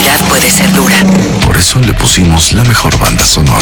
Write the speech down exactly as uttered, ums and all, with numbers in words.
realidad puede ser dura. Por eso le pusimos la mejor banda sonora.